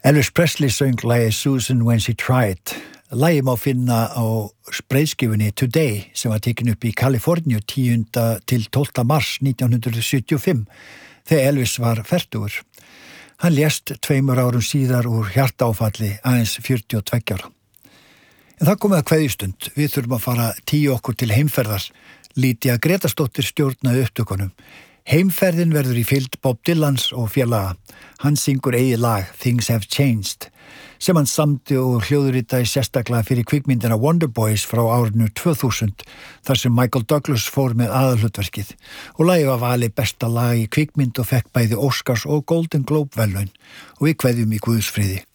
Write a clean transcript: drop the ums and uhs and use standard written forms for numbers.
Elvis Presley söng lagið Susan When She Tried. Lagið má finna á breiðskífunni Today sem var tekin upp í Kaliforníu 10. til 12. mars 1975 þegar Elvis var fertugur. Hann lést 2 árum síðar úr hjartaáfalli aðeins 42 ára. En það komið að kveðjustund. Við þurfum að fara 10 okkur til heimferðar. Lítja Gretarsdóttir stjórnaði upptökunum. Heimferðin verður í fylgd Bob Dylans og félaga. Hann syngur eigið lag Things Have Changed sem hann samdi og hljóðritaði sérstaklega fyrir kvikmyndina Wonder Boys frá árinu 2000 þar sem Michael Douglas fór með aðalhlutverkið og lagið var valið besta lag í kvikmynd og fekk bæði Oscars og Golden Globe verðlaun og við kveðjum í Guðs friði.